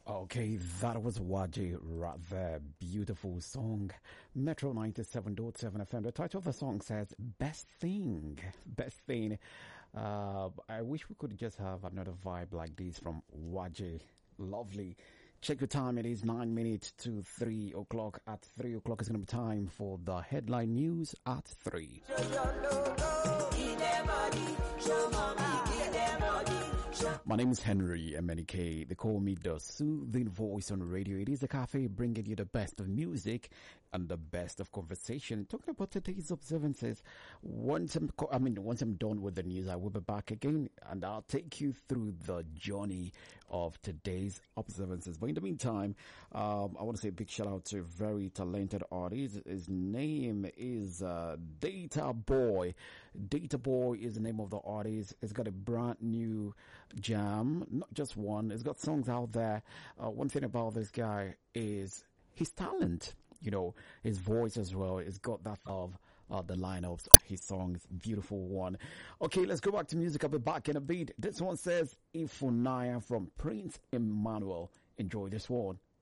Okay, that was Waji right there. Beautiful song. Metro 97.7 FM. The title of the song says Best Thing. Best Thing. I wish we could just have another vibe like this from Waji. Lovely. Check your time. It is 9 minutes to 3 o'clock. At 3 o'clock is going to be time for the headline news at 3. My name is Henry Emenike. They call me the soothing voice on radio. It is a cafe bringing you the best of music and the best of conversation. Talking about today's observances. Once I'm done with the news, I will be back again and I'll take you through the journey of today's observances. But in the meantime, I want to say a big shout out to a very talented artist. His name is Data Boy. Data Boy is the name of the artist. It's got a brand new jam, not just one. It's got songs out there. One thing about this guy is his talent. You know, his voice as well. It's got that of the lineups. His songs, beautiful one. Okay, let's go back to music. I'll be back in a bit. This one says Ifunaya from Prince Emmanuel. Enjoy this one.